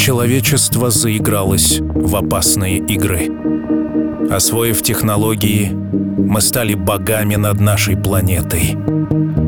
Человечество заигралось в опасные игры. Освоив технологии, мы стали богами над нашей планетой.